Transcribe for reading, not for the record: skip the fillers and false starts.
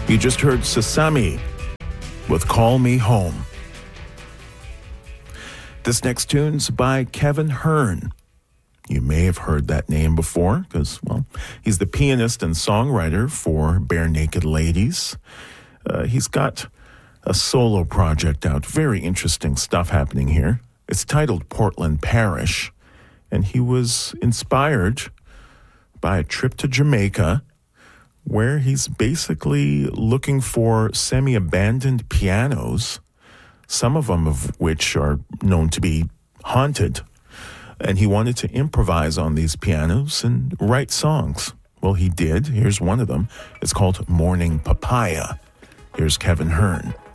You just heard Sasami with Call Me Home. This next tune's by Kevin Hearn. You may have heard that name before because, well, he's the pianist and songwriter for Bare Naked Ladies. He's got a solo project out. Very interesting stuff happening here. It's titled Portland Parish, and he was inspired by a trip to Jamaica where he's basically looking for semi-abandoned pianos, some of them of which are known to be haunted. And he wanted to improvise on these pianos and write songs. Well, he did. Here's one of them. It's called Morning Papaya. Here's Kevin Hearn.